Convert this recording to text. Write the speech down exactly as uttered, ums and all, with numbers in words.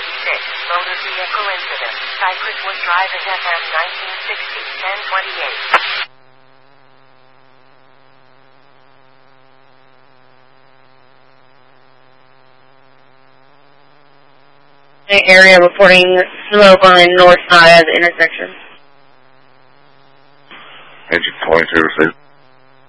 forty-six. Motor vehicle incident. Cyclist was driving F M nineteen sixty, ten twenty-eight. Area reporting slow on north side of the intersection. Engine twenty-two received.